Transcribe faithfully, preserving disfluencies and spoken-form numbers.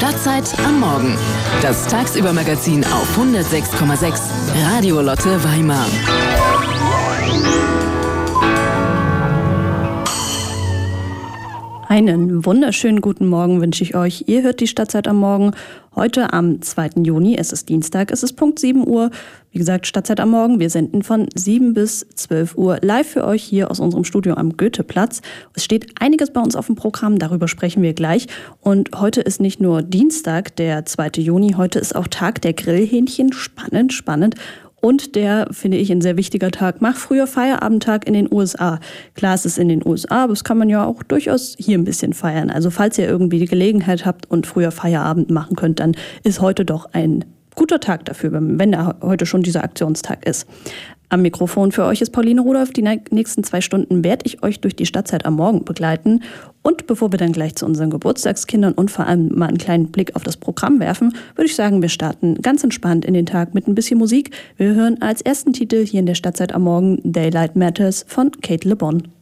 Stadtzeit am Morgen. Das Tagsübermagazin auf hundertsechs Komma sechs Radio Lotte Weimar. Einen wunderschönen guten Morgen wünsche ich euch. Ihr hört die Stadtzeit am Morgen. Heute am zweiten Juni, es ist Dienstag, es ist Punkt sieben Uhr. Wie gesagt, Stadtzeit am Morgen. Wir senden von sieben bis zwölf Uhr live für euch hier aus unserem Studio am Goetheplatz. Es steht einiges bei uns auf dem Programm, darüber sprechen wir gleich. Und heute ist nicht nur Dienstag, der zweite Juni, heute ist auch Tag der Grillhähnchen. Spannend, spannend. Und der, finde ich, ein sehr wichtiger Tag. Mach früher Feierabendtag in den U S A. Klar, es ist in den U S A, aber das kann man ja auch durchaus hier ein bisschen feiern. Also falls ihr irgendwie die Gelegenheit habt und früher Feierabend machen könnt, dann ist heute doch ein guter Tag dafür, wenn da heute schon dieser Aktionstag ist. Am Mikrofon für euch ist Pauline Rudolph. Die nächsten zwei Stunden werde ich euch durch die Stadtzeit am Morgen begleiten. Und bevor wir dann gleich zu unseren Geburtstagskindern und vor allem mal einen kleinen Blick auf das Programm werfen, würde ich sagen, wir starten ganz entspannt in den Tag mit ein bisschen Musik. Wir hören als ersten Titel hier in der Stadtzeit am Morgen Daylight Matters von Kate Le Bon.